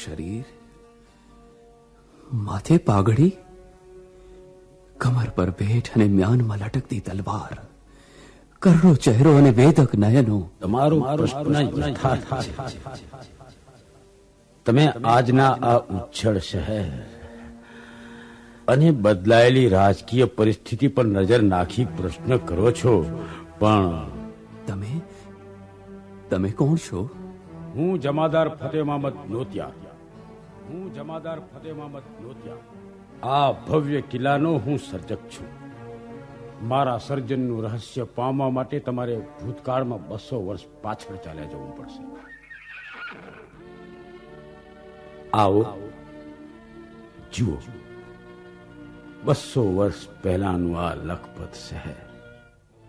શરીર, માથે પાઘડી, કમર પર ભેટ અને મ્યાનમાં લટકતી તલવાર, કરડો ચહેરો અને વેદક નયનો. તમારો પ્રશ્ન યથાર્થ છે. તમે આજના આ ઉચ્છળ શહેર અને બદલાયેલી રાજકીય પરિસ્થિતિ પર નજર નાખી પ્રશ્ન કરો છો, પણ તમે કોણ છો? હું જમાદાર ફતેહ મહમદ નોતિયા. આ ભવ્ય કિલ્લાનો હું સર્જક છું. મારા સર્જનનું રહસ્ય પામવા માટે તમારે ભૂતકાળમાં 200 વર્ષ પાછળ ચાલ્યા જવું પડશે. આવો જુઓ, 200 વર્ષ પહેલાનું આ લખપત શહેર.